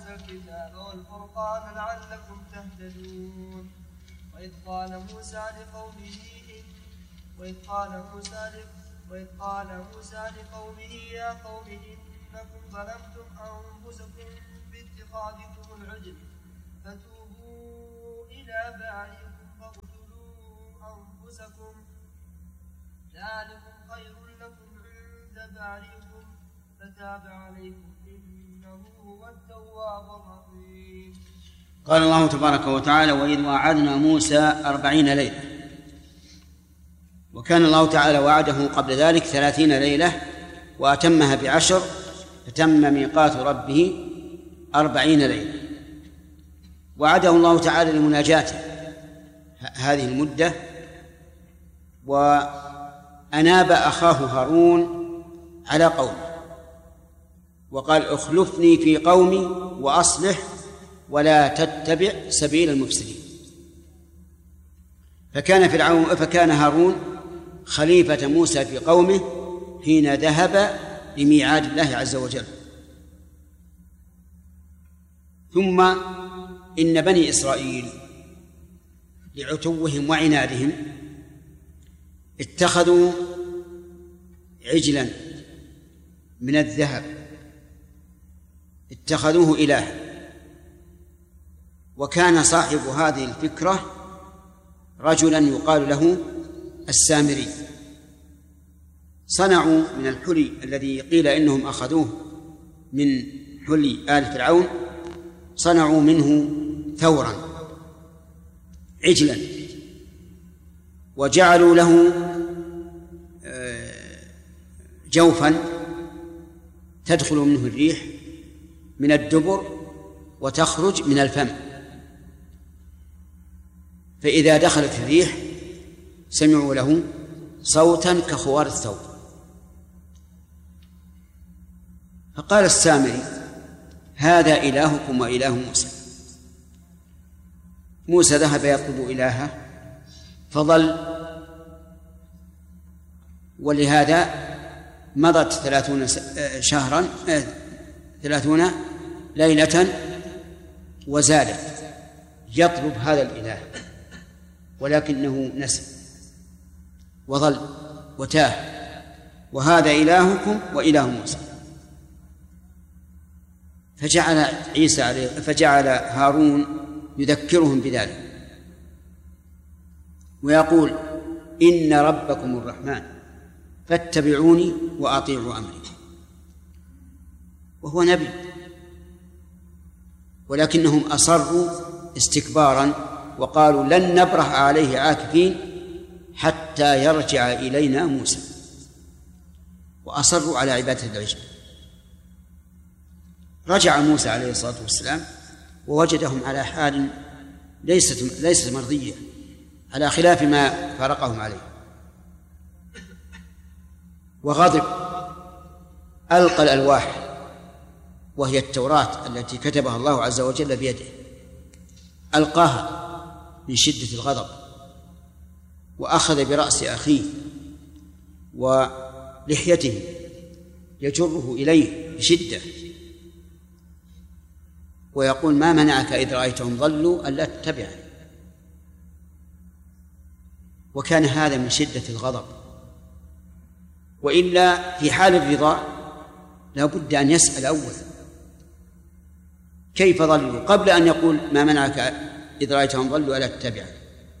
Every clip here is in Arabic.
الكتاب والفرقان لعلكم تهتدون. وإذ قال موسى لقومه يا قوم إنكم ظلمتم أنفسكم باتخاذكم العجل فتوبوا إلى بارئكم فاقتلوا أنفسكم ذلكم خير لكم عند بارئكم فتاب عليكم إنه هو التواب الرحيم. قال الله تبارك وتعالى: وإذ وعدنا موسى 40 ليلة. وكان الله تعالى وعده قبل ذلك 30 ليلة وأتمها ب10 فتم ميقات ربه 40 ليلة. وعده الله تعالى لمناجاته هذه المدة، وأناب أخاه هارون على قومه وقال: اخلفني في قومي وأصلح ولا تتبع سبيل المفسدين. فكان هارون خليفة موسى في قومه حين ذهب لميعاد الله عز وجل. ثم إن بني إسرائيل لعتوهم وعنادهم اتخذوا عجلا من الذهب اتخذوه إلها. وكان صاحب هذه الفكرة رجلا يقال له السامري. صنعوا من الحلي الذي قيل إنهم أخذوه من حلي آل فرعون، صنعوا منه ثورا عجلا، وجعلوا له جوفا تدخل منه الريح من الدبر وتخرج من الفم، فإذا دخلت الريح سمعوا له صوتا كخوار الثوب. فقال السامري: هذا إلهكم وإله موسى. موسى ذهب يطلب إلهه فضل، ولهذا مضت 30 شهرا 30 ليلة وزادت يطلب هذا الإله، ولكنه نسي وظل وتاه، وهذا إلهكم وإله موسى. فجعل هارون يذكرهم بذلك ويقول: إن ربكم الرحمن فاتبعوني وأطيعوا أمري. وهو نبي، ولكنهم أصروا استكبارا وقالوا: لن نبرح عليه عاكفين حتى يرجع إلينا موسى، وأصروا على عبادة العجل. رجع موسى عليه الصلاة والسلام ووجدهم على حال ليست مرضية، على خلاف ما فارقهم عليه، وغضب، ألقى الألواح وهي التوراة التي كتبها الله عز وجل بيده، ألقاها من شدة الغضب، وأخذ برأس أخيه ولحيته يجره إليه بشدة ويقول: ما منعك إذ رأيتهم ضلوا ألا تتبعني. وكان هذا من شدة الغضب، وإلا في حال الرضا لا بد أن يسأل أولا كيف ضلوا قبل أن يقول: ما منعك إذ رأيتهم ضلوا ألا تتبعني.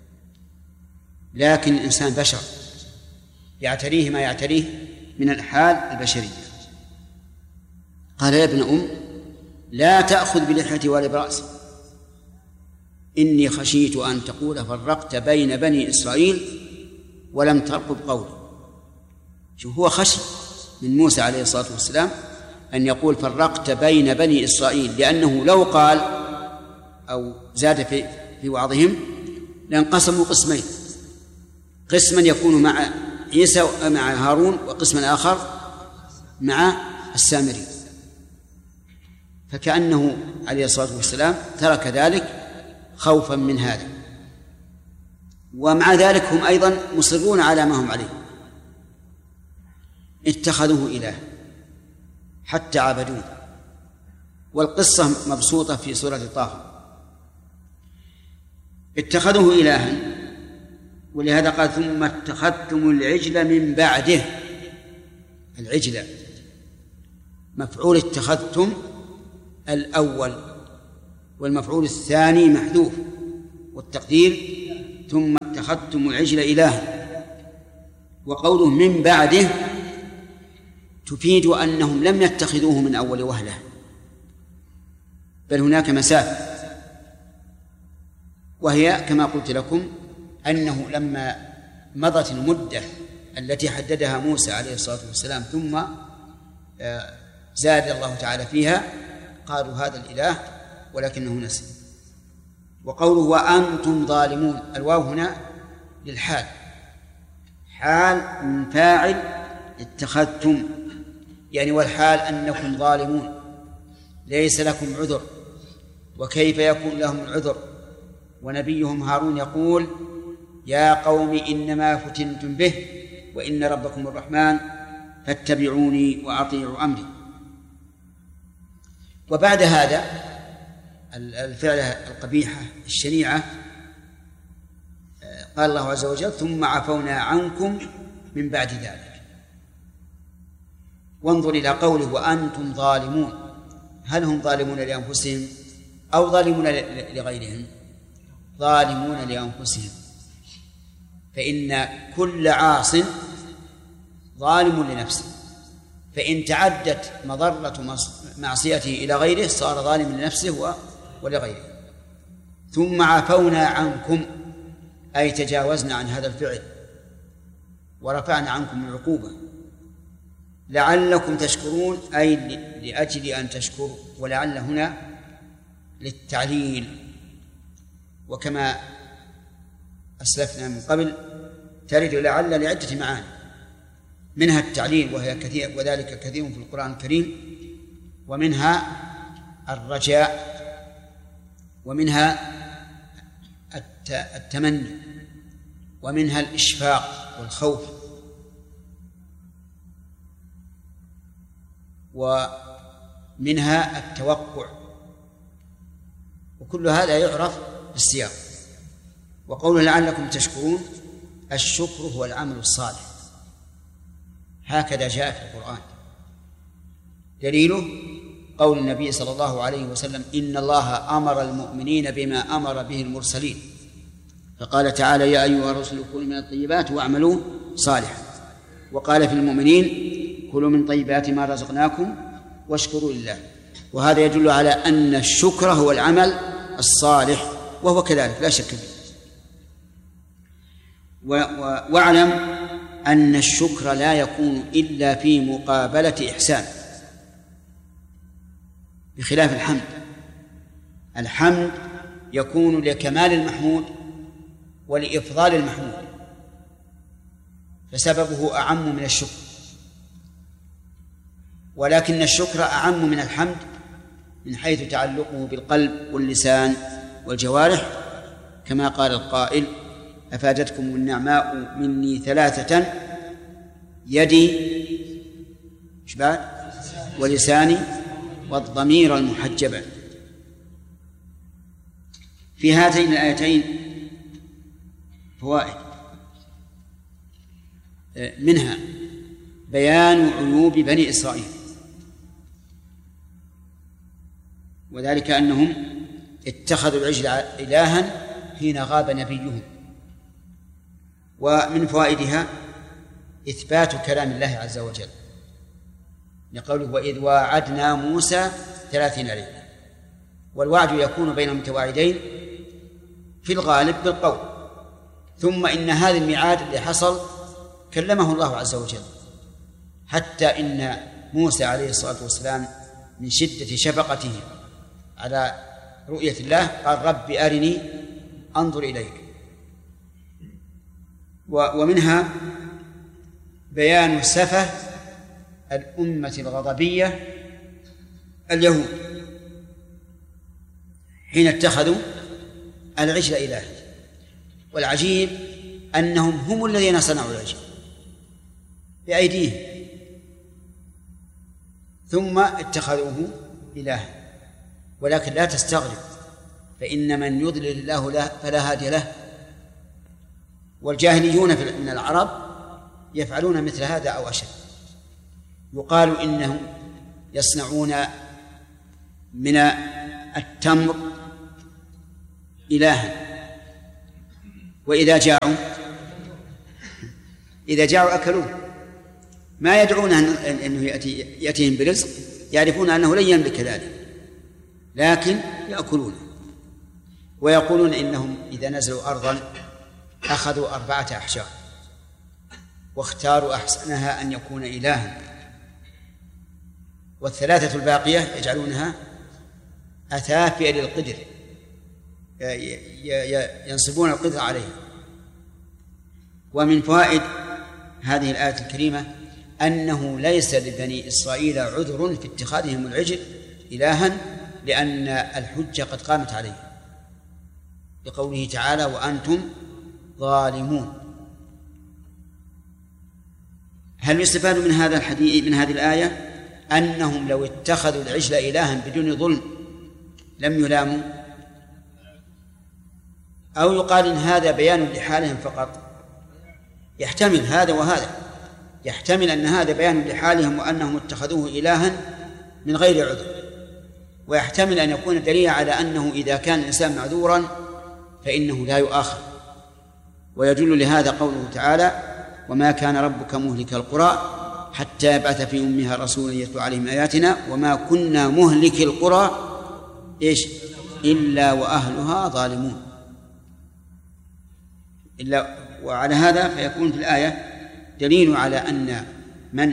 لكن الإنسان بشر يعتريه ما يعتريه من الحال البشرية. قال: يا ابن لا تأخذ بلحيتي ولا برأسي، إني خشيت أن تقول فرقت بين بني إسرائيل ولم ترقب قولي. شوف، هو خشي من موسى عليه الصلاة والسلام أن يقول فرقت بين بني إسرائيل، لأنه لو قال أو زاد في وعظهم لانقسموا قسمين: قسما يكون مع عيسى مع هارون، وقسما آخر مع السامري. فكأنه عليه الصلاة والسلام ترك ذلك خوفا من هذا، ومع ذلك هم أيضا مصرون على ما هم عليه. اتخذوه إله حتى عبدوه والقصة مبسوطة في سورة طه. اتخذوه إلها، ولهذا قال ثم اتخذتم العجل من بعده. العجل مفعول اتخذتم الأول، والمفعول الثاني محذوف، والتقدير ثم اتخذتم العجل إلها. وقوله من بعده تفيد أنهم لم يتخذوه من أول وهلة، بل هناك مسافة، وهي كما قلت لكم أنه لما مضت المدة التي حددها موسى عليه الصلاة والسلام ثم زاد الله تعالى فيها قالوا هذا الإله ولكنه نسي. وقوله وأنتم ظالمون، الواو هنا للحال، حال من فاعل اتخذتم، يعني والحال أنكم ظالمون ليس لكم عذر، وكيف يكون لهم العذر ونبيهم هارون يقول يا قوم إنما فتنتم به وإن ربكم الرحمن فاتبعوني وأطيعوا أمري. وبعد هذا الفعلة القبيحة الشنيعة قال الله عز وجل ثم عفونا عنكم من بعد ذلك. وانظر إلى قوله وأنتم ظالمون، هل هم ظالمون لأنفسهم أو ظالمون لغيرهم؟ ظالمون لأنفسهم، فإن كل عاص ظالم لنفسه، فإن تعدت مضرة معصيته إلى غيره صار ظالما لنفسه ولغيره. ثم عفونا عنكم أي تجاوزنا عن هذا الفعل ورفعنا عنكم العقوبة لعلكم تشكرون، أي لأجل أن تشكروا، ولعل هنا للتعليل، وكما أسلفنا من قبل ترد لعل لعدة معاني، منها التعليل وهي كثير، وذلك كثير في القرآن الكريم، ومنها الرجاء، ومنها التمني، ومنها الإشفاق والخوف، ومنها التوقع، وكل هذا يعرف بالسياق. وقوله لعلكم تشكرون، الشكر هو العمل الصالح، هكذا جاء في القرآن. دليله قول النبي صلى الله عليه وسلم إن الله أمر المؤمنين بما أمر به المرسلين، فقال تعالى يا أيها الرسل كلوا من الطيبات واعملوا صالحا، وقال في المؤمنين كلوا من طيبات ما رزقناكم واشكروا لله. وهذا يدل على أن الشكر هو العمل الصالح، وهو كذلك لا شك فيه. واعلم أن الشكر لا يكون إلا في مقابلة إحسان، بخلاف الحمد. الحمد يكون لكمال المحمود ولإفضال المحمود، فسببه أعم من الشكر، ولكن الشكر أعم من الحمد من حيث تعلقه بالقلب واللسان والجوارح، كما قال القائل أفادتكم النعماء مني ثلاثة يدي ولساني والضمير المحجبة. في هاتين الآيتين فوائد، منها بيان عيوب بني إسرائيل، وذلك أنهم اتخذوا العجل إلها حين غاب نبيهم. ومن فوائدها إثبات كلام الله عز وجل لقوله وإذ واعدنا موسى 30 ليلة، والوعد يكون بين المتواعدين في الغالب بالقول، ثم إن هذا الميعاد اللي حصل كلمه الله عز وجل، حتى إن موسى عليه الصلاة والسلام من شدة شفقته على رؤية الله قال رب أرني أنظر إليك. ومنها بيان سفه الأمة الغضبية اليهود حين اتخذوا العجل إلها، والعجيب أنهم هم الذين صنعوا العجل بأيديهم ثم اتخذوه إلها. ولكن لا تستغرب، فإن من يضلل الله فلا هادي له. والجاهليون من العرب يفعلون مثل هذا أو أشد. يقال إنهم يصنعون من التمر إلها، وإذا جاعوا أكلوه، ما يدعون أنه يأتيهم برزق، يعرفون أنه لن يملك ذلك، لكن يأكلونه. ويقولون إنهم إذا نزلوا أرضا أخذوا 4 أحجار واختاروا أحسنها أن يكون إلها، وال3 الباقية يجعلونها أثافئ للقدر، ينصبون القدر عليها. ومن فوائد هذه الآية الكريمة أنه ليس لبني إسرائيل عذر في اتخاذهم العجل إلها، لأن الحجة قد قامت عليه بقوله تعالى: وأنتم ظالمون. هل يستفاد من هذا الحديث من هذه الآية أنهم لو اتخذوا العجل إلها بدون ظلم لم يلاموا؟ أو يقال إن هذا بيان لحالهم فقط؟ يحتمل هذا وهذا، يحتمل أن هذا بيان لحالهم وأنهم اتخذوه إلها من غير عذر، ويحتمل أن يكون دليلا على أنه إذا كان الإنسان معذورا فإنه لا يؤاخذ. ويدل لهذا قوله تعالى: وما كان ربك مهلك القرى حتى يبعث في أمها رسولا يتلو عليهم آياتنا وما كنا مهلك القرى إلا وأهلها ظالمون. وعلى هذا فيكون في الآية دليل على أن من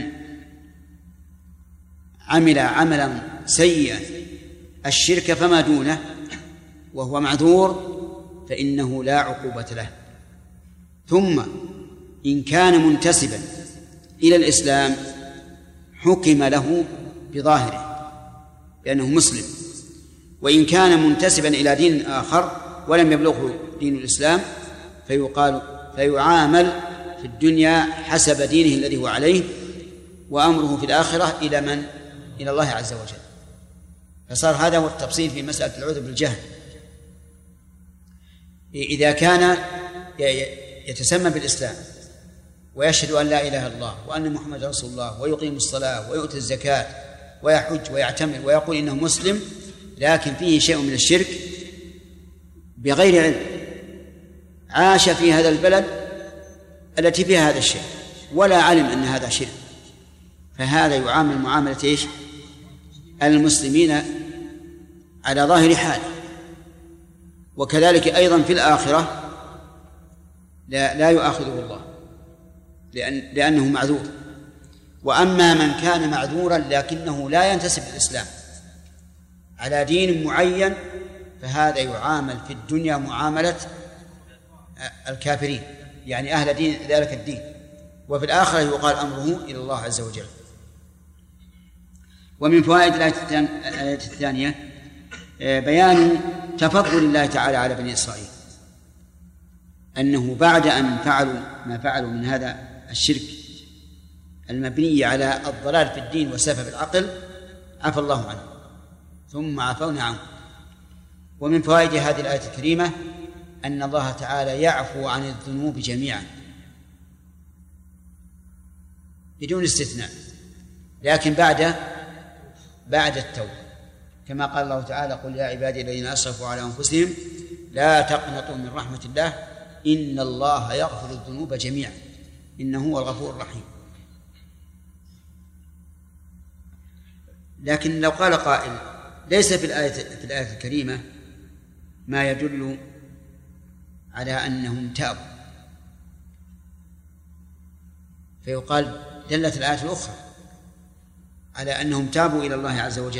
عمل عملا سيئا الشرك فما دونه وهو معذور فإنه لا عقوبة له. ثم إن كان منتسبا إلى الإسلام حكم له بظاهره لأنه مسلم، وإن كان منتسبا إلى دين آخر ولم يبلغه دين الإسلام فيعامل في الدنيا حسب دينه الذي هو عليه، وأمره في الآخرة إلى من؟ إلى الله عز وجل. فصار هذا هو التفصيل في مسألة العذر بالجهل. إذا كان يتسمى بالإسلام ويشهد أن لا إله إلا الله وأن محمد رسول الله ويقيم الصلاة ويؤتي الزكاة ويحج ويعتمر ويقول إنه مسلم، لكن فيه شيء من الشرك بغير علم، عاش في هذا البلد التي فيها هذا الشيء ولا علم أن هذا شرك، فهذا يعامل معاملة المسلمين على ظاهر حاله. وكذلك أيضا في الآخرة لا يؤاخذه الله لأنه معذور. وأما من كان معذورا لكنه لا ينتسب للإسلام على دين معين فهذا يعامل في الدنيا معاملة الكافرين، يعني أهل دين ذلك الدين، وفي الآخرة يقال أمره إلى الله عز وجل. ومن فوائد الآية الثانية بيان تفضل الله تعالى على بني إسرائيل، أنه بعد أن فعلوا ما فعلوا من هذا الشرك المبني على الضلال في الدين وسفه العقل عفى الله عنه ثم عفونا عنه. ومن فوائد هذه الآية الكريمة أن الله تعالى يعفو عن الذنوب جميعا بدون استثناء، لكن بعد التوبة، كما قال الله تعالى: قل يا عبادي الذين أسرفوا على أنفسهم لا تقنطوا من رحمة الله إن الله يغفر الذنوب جميعا إنه هو الغفور الرحيم. لكن لو قال قائل ليس في الآية الكريمة ما يدل على أنهم تابوا، فيقال دلت الآية الأخرى على أنهم تابوا إلى الله عز وجل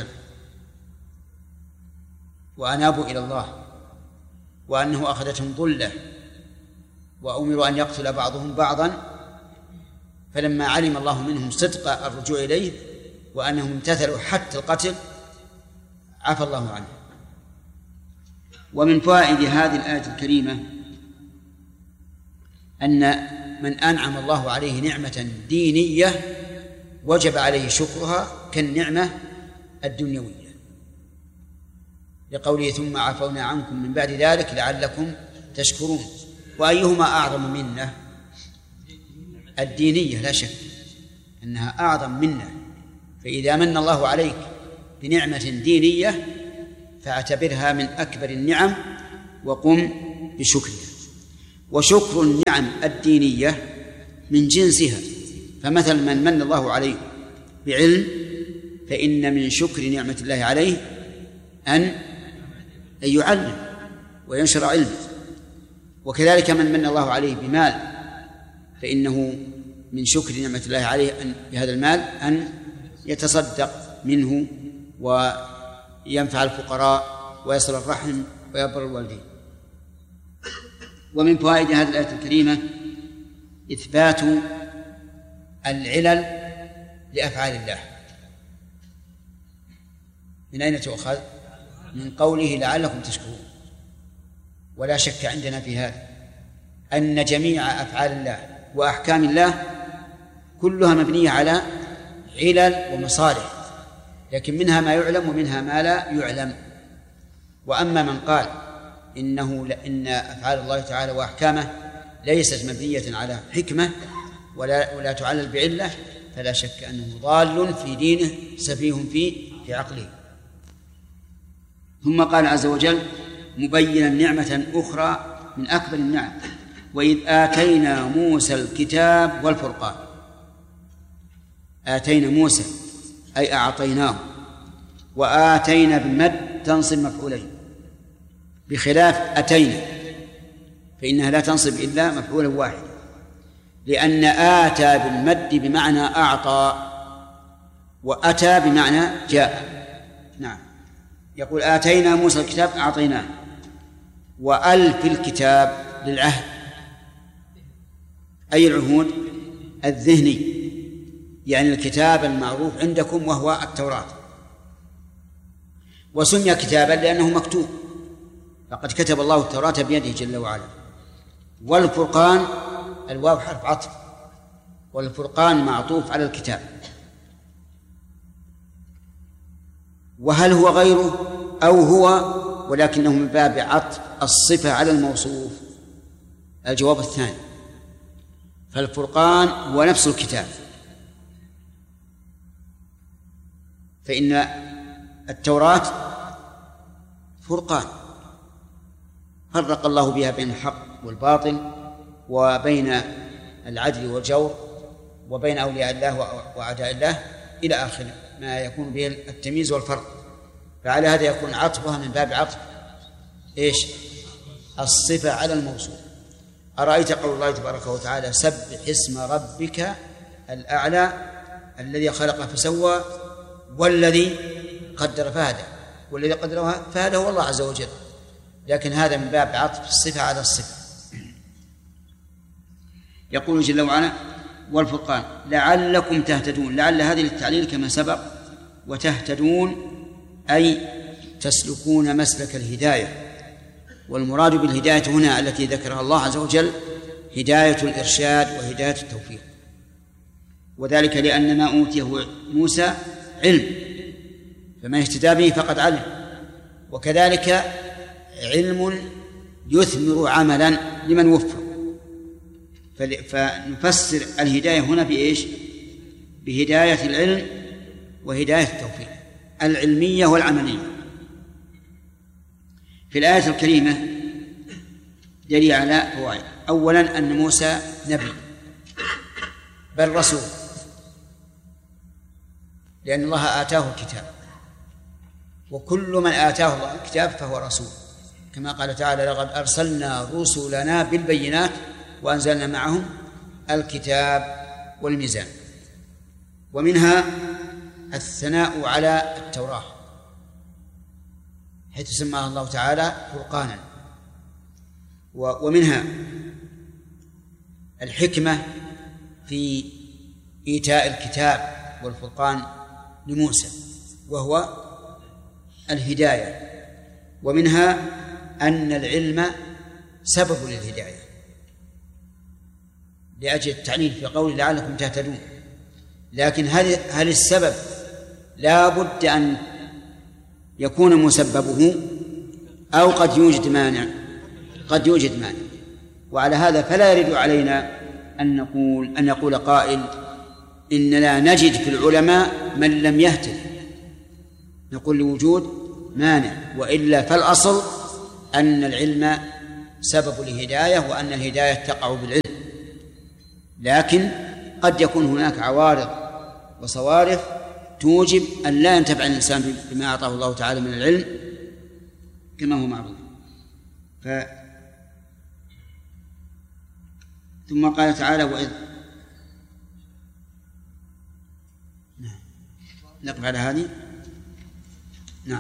وأنابوا إلى الله، وأنه أخذتهم ضلة وأمروا أن يقتل بعضهم بعضا، فلما علم الله منهم صدق الرجوع إليه وأنهم امتثلوا حتى القتل عفى الله عنه. ومن فوائد هذه الآية الكريمة أن من أنعم الله عليه نعمة دينية وجب عليه شكرها كالنعمة الدنيوية، لقوله ثم عفونا عنكم من بعد ذلك لعلكم تشكرون. وأيهما أعظم منة؟ الدينية لا شك أنها أعظم منة. فإذا من الله عليك بنعمة دينية فاعتبرها من أكبر النعم وقم بشكرها. وشكر النعم الدينية من جنسها، فمثل من الله عليه بعلم فإن من شكر نعمة الله عليه أن يعلم وينشر علمه. وكذلك من الله عليه بمال فإنه من شكر نعمة الله عليه أن بهذا المال أن يتصدق منه وينفع الفقراء ويصل الرحم ويبر الوالدين. ومن فوائد هذه الآية الكريمة إثبات العلل لأفعال الله. من أين تؤخذ؟ من قوله لعلكم تشكرون. ولا شك عندنا في هذا أن جميع أفعال الله وأحكام الله كلها مبنية على علل ومصالح، لكن منها ما يعلم ومنها ما لا يعلم. وأما من قال إن أفعال الله تعالى وأحكامه ليست مبنية على حكمة ولا تعلل بعلة فلا شك أنه ضال في دينه سفيه في عقله. ثم قال عز وجل مبينا نعمة أخرى من أكبر النعم وإذ آتينا موسى الكتاب والفرقان. آتينا موسى أي أعطيناه، وآتينا بالمد تنصب مفعولين بخلاف أتينا فإنها لا تنصب إلا مفعولا واحد، لأن آتى بالمد بمعنى أعطى وأتى بمعنى جاء. نعم، يقول آتينا موسى الكتاب أعطيناه، وألف الكتاب للعهد أي العهود الذهني، يعني الكتاب المعروف عندكم وهو التوراة. وسمي كتابا لأنه مكتوب، فقد كتب الله التوراة بيده جل وعلا. والفرقان الواو حرف عطف، والفرقان معطوف على الكتاب. وهل هو غيره أو هو ولكنه من باب عطف الصفة على الموصوف؟ الجواب الثاني، فالفرقان هو نفس الكتاب، فإن التوراة فرقان فرق الله بها بين الحق والباطل وبين العدل والجور وبين أولياء الله وأعداء الله إلى آخر ما يكون به التمييز والفرق. فعلى هذا يكون عطفها من باب عطف إيش؟ الصفة على الموصوف. أرأيت قول الله تبارك وتعالى سبح اسم ربك الأعلى الذي خلق فسوى والذي قدر فهدى، والذي قدر فهدى هو الله عز وجل، لكن هذا من باب عطف الصفة على الصفة. يقول جل وعلا والفرقان لعلكم تهتدون. لعل هذه للتعليل كما سبق، وتهتدون أي تسلكون مسلك الهداية. والمراد بالهداية هنا التي ذكرها الله عز وجل هداية الإرشاد وهداية التوفيق، وذلك لأن ما أوتيه موسى علم، فما اهتدى به فقد علم، وكذلك علم يثمر عملا لمن وفق. فنفسر الهداية هنا بإيش؟ بهداية العلم وهداية التوفيق العلمية والعملية. في الآية الكريمة دليل على فوائد. أولا أن موسى نبي بل رسول، لأن الله آتاه الكتاب، وكل من آتاه الله الكتاب فهو رسول، كما قال تعالى لقد أرسلنا رسلنا بالبينات وأنزلنا معهم الكتاب والميزان. ومنها الثناء على التوراة حيث سماها الله تعالى فرقانا. ومنها الحكمة في إيتاء الكتاب والفرقان لموسى وهو الهداية. ومنها أن العلم سبب للهداية لأجل التعليل في قوله لعلكم تهتدون. لكن هل السبب لا بد أن يكون مسببه أو قد يوجد مانع، قد يوجد مانع. وعلى هذا فلا يرد علينا أن يقول قائل إننا نجد في العلماء من لم يهتد، نقول لوجود مانع، وإلا فالأصل أن العلم سبب الهداية وأن الهداية تقع بالعلم. لكن قد يكون هناك عوارض وصوارف توجب أن لا ينتفع الإنسان بما أعطاه الله تعالى من العلم كما هو معروف. ثم قال تعالى وإذ نقف على هذه. نعم.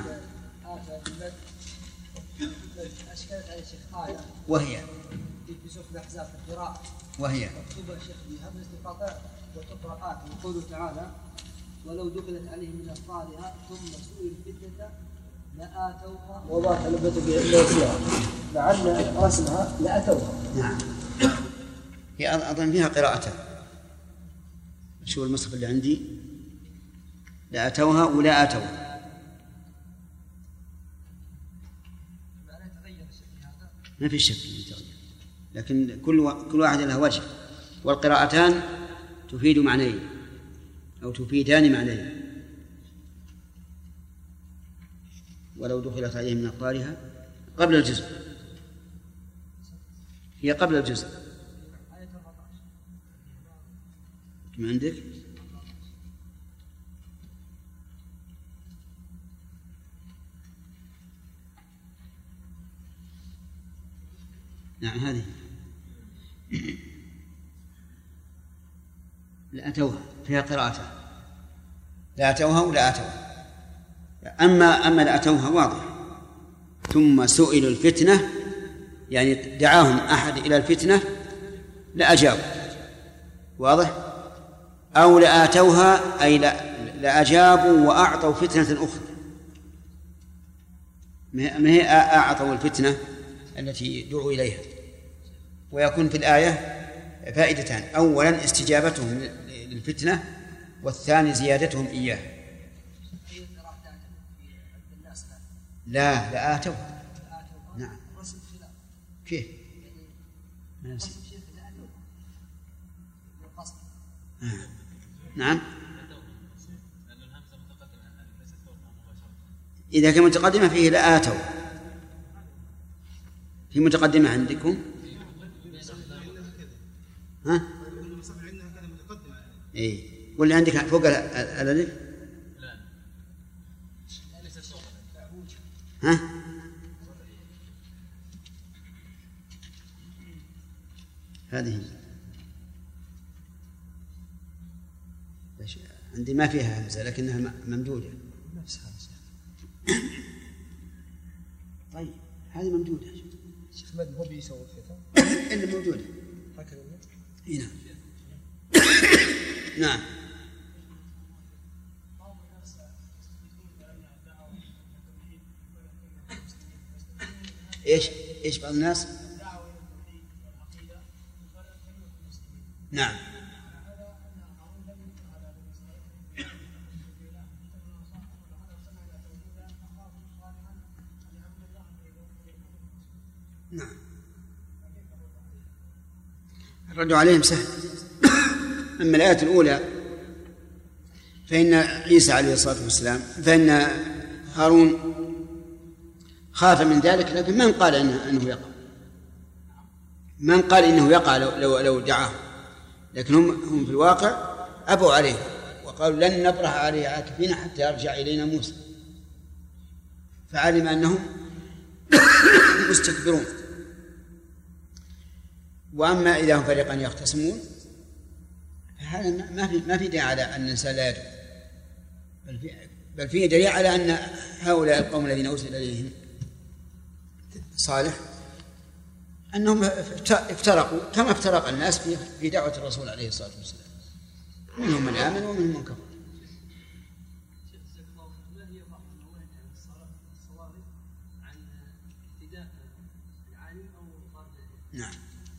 أشكلت على الشيخ آية وهي في سورة الأحزاب في القراءة، وهي مكتوبة الشيخ بهمزة الاستفاضة وتقرأ آت، وقوله تعالى ولو دخلت عليهم من أقطارها ثم سئلوا الفتنة لآتوها وضاعت لبثوا بيسيرها لعل رسمها لأتوها. نعم. هي أظن فيها قراءتان. شو المصحف اللي عندي؟ لأتوها ولا أتوها. ما في شك في التغيير، لكن كل واحد له وجه، والقراءتان تفيد معنيين أو تفيدان معنيين. ولو دخلت عليهم من أقطارها قبل الجزء، هي قبل الجزء. كم عندك؟ نعم هذه لأتوها فيها قراءتها، لأتوها ولا أتوها. أما لأتوها واضح. ثم سئلوا الفتنة يعني دعاهم أحد إلى الفتنة لأجابوا، واضح. أو لآتوها أي لأجابوا وأعطوا فتنة أخرى، ما هي أعطوا الفتنة التي دعوا إليها. ويكون في الآية فائدتان: أولا استجابتهم للفتنة، والثاني زيادتهم إياه. لا آتوها. نعم. كيف؟ نعم. إذا كان متقدمة فيه لآتوا، في متقدمة عندكم؟ ها؟ إيه. واللي عندك فوق الألف؟ ها؟ هذه عندي ما فيها همزة لكنها ممدودة. طيب هذه ممدودة. الشيخ مد هو بيسوي الختام اللي موجودة هكذا. هنا. نعم. ايش بعض الناس؟ نعم. نعم. الرد عليهم سهل. أما الآية الأولى فإن عيسى عليه الصلاة والسلام فإن هارون خاف من ذلك، لكن من قال إنه يقع؟ من قال إنه يقع لو دعاه؟ لكن هم في الواقع أبوا عليه وقالوا لن نبرح عليه عاكفين حتى يرجع إلينا موسى، فعلم أنهم مستكبرون. وأما إذا هم فريقان يختصمون فهذا ما في دليل على أن الإنسان لا يدعو، بل فيه دليل على أن هؤلاء القوم الذين أرسل إليهم صالح أنهم افترقوا كما افترق الناس في دعوة الرسول عليه الصلاة والسلام، منهم من آمن ومنهم من كفر. نعم.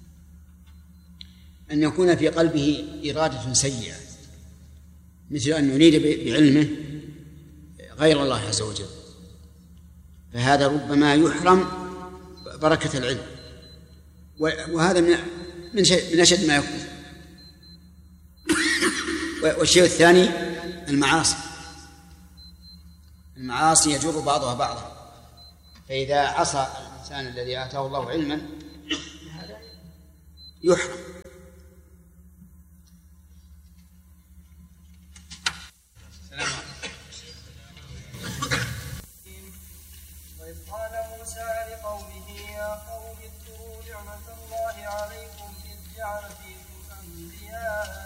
أن يكون في قلبه إرادة سيئة، مثل أن يريد بعلمه غير الله عز وجل، فهذا ربما يحرم بركة العلم، وهذا من أشد ما يكون. والشيء الثاني المعاصي يجر بعضها بعضا، فإذا عصى الإنسان الذي آتاه الله علما هذا يحرم. وإذ قال موسى لقومه يا قوم اذكروا نعمة الله عليكم إذ جعل فيكم أنبياء